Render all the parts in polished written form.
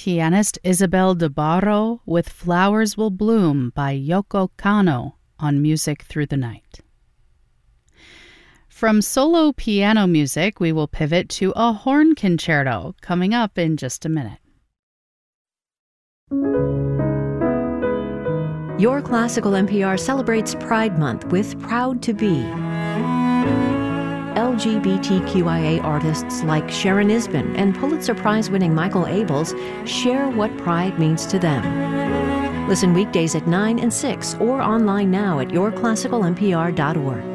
pianist Isabel de Barro with Flowers Will Bloom by Yoko Kanno on Music Through the Night. From solo piano music, we will pivot to a horn concerto coming up in just a minute. Your Classical NPR celebrates Pride Month with Proud to Be. LGBTQIA artists like Sharon Isbin and Pulitzer Prize-winning Michael Abels share what pride means to them. Listen weekdays at 9 and 6 or online now at yourclassicalnpr.org.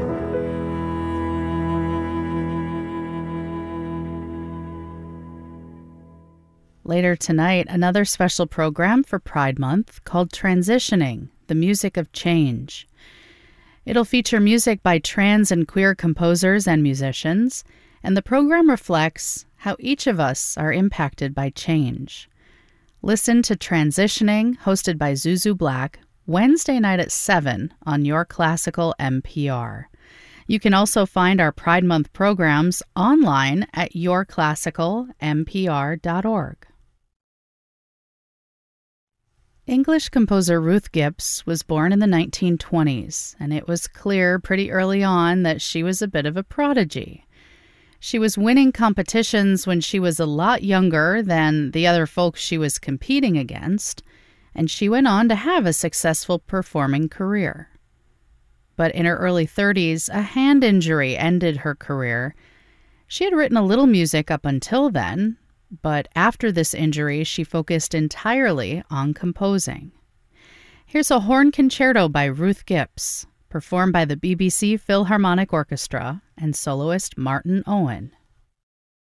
Later tonight, another special program for Pride Month called Transitioning, the Music of Change. It'll feature music by trans and queer composers and musicians, and the program reflects how each of us are impacted by change. Listen to Transitioning, hosted by Zuzu Black, Wednesday night at 7 on Your Classical NPR. You can also find our Pride Month programs online at yourclassicalnpr.org. English composer Ruth Gibbs was born in the 1920s, and it was clear pretty early on that she was a bit of a prodigy. She was winning competitions when she was a lot younger than the other folks she was competing against, and she went on to have a successful performing career. But in her early 30s, a hand injury ended her career. She had written a little music up until then, but after this injury, she focused entirely on composing. Here's a horn concerto by Ruth Gibbs, performed by the BBC Philharmonic Orchestra and soloist Martin Owen.